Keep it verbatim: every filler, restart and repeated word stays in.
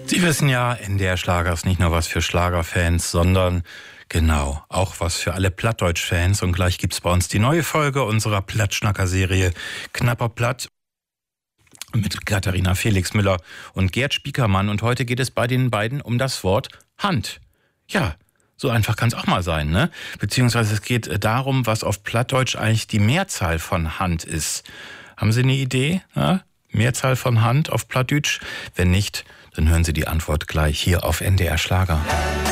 Sie wissen ja, N D R Schlager ist nicht nur was für Schlagerfans, sondern genau, auch was für alle Plattdeutsch-Fans. Und gleich gibt's bei uns die neue Folge unserer Plattschnacker-Serie Knapper Platt mit Katharina Felix Müller und Gerd Spiekermann. Und heute geht es bei den beiden um das Wort Hand. Ja, so einfach kann es auch mal sein, ne? Beziehungsweise es geht darum, was auf Plattdeutsch eigentlich die Mehrzahl von Hand ist. Haben Sie eine Idee? Ja? Mehrzahl von Hand auf Plattdeutsch? Wenn nicht, dann hören Sie die Antwort gleich hier auf N D R Schlager.